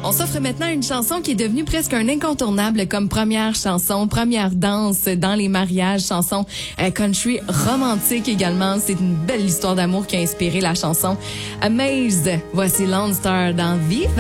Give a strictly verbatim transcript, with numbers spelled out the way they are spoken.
On s'offre maintenant une chanson qui est devenue presque un incontournable comme première chanson, première danse dans les mariages, chanson euh, country romantique également. C'est une belle histoire d'amour qui a inspiré la chanson Amazed. Voici Lone Star dans Viva.